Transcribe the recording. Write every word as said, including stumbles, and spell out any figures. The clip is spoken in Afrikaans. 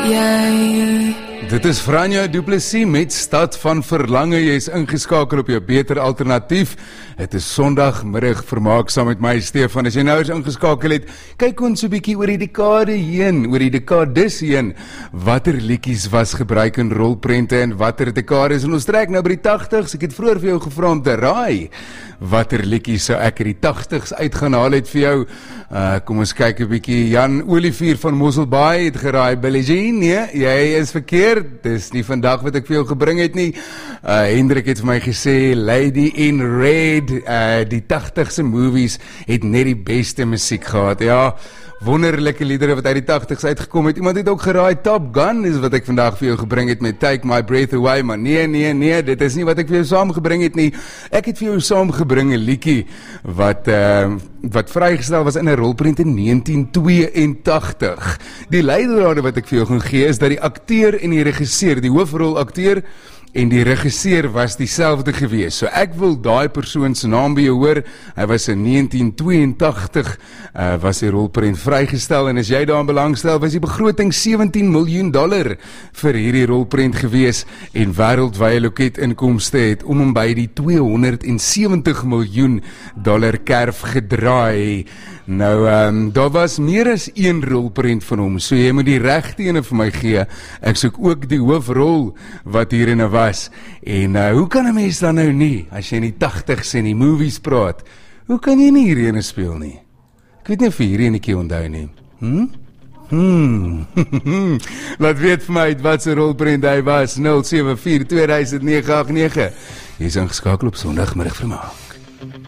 jy. Dit is Franja Du Plessis met Stad van Verlange. Jy is ingeskakel op jou beter alternatief. Het is Sondagmiddag vermaak saam met my Stefan. As jy nou eens ingeskakel het, kyk ons so 'n bietjie oor die dekade heen, oor die dekades heen. Watter liedjies was gebruik in rolprente en watter dekades? En ons trek nou by die tagtigs. Ek het vroeër vir jou gevra om te raai watter liedjies sou ek uit die tagtigs uitgaan haal het vir jou. Uh, kom ons kyk 'n bietjie. Jan Olivier van Mosselbaai het geraai Billie Jean. Nee, jy is verkeerd. Dis nie vandag wat ek vir jou gebring het nie. Uh, Hendrik het vir my gesê Lady in Red. Uh, die tagtigse movies het net die beste musiek gehad. Ja, wonderlike liedere wat uit die tagtigs uitgekom het. Iemand het ook geraai Top Gun is wat ek vandag vir jou gebring het met Take My Breath Away, maar nee, nee, nee, dit is nie wat ek vir jou saamgebring het nie. Ek het vir jou saamgebring 'n liedjie wat uh, wat vrygestel was in 'n rolprent in negentien tweeëntagtig. Die leidrade wat ek vir jou gaan gee is dat die akteur en die regisseur, die hoofrolakteur en die regisseur was dieselfde gewees. So ek wil daai persoon se naam by jou hoor. Hy was in negentien tweeëntagtig uh, was die rolprent vrygestel en as jy daarin belangstel, was die begroting sewentien miljoen dollar vir hierdie rolprent gewees en wêreldwye loketinkomste het om en by die tweehonderdsewentig miljoen dollar kerf gedraai. Nou, um, daar was meer as een rolprent van hom, so jy moet die regte ene vir my gee. Ek soek ook die hoofrol wat hierin was. En uh, hoe kan 'n mens dan nou nie, as jy in die tagtigs en die movies praat, hoe kan jy nie hierdie ene speel nie? Ek weet nie of jy hierdie enetjie onthou nie. Hm? Hmm. Laat weet vir my wat se rolprent hy was. nul sewe vier twee nege agt nege. Jy is ingeskakel op Sondagmiddag vermaak.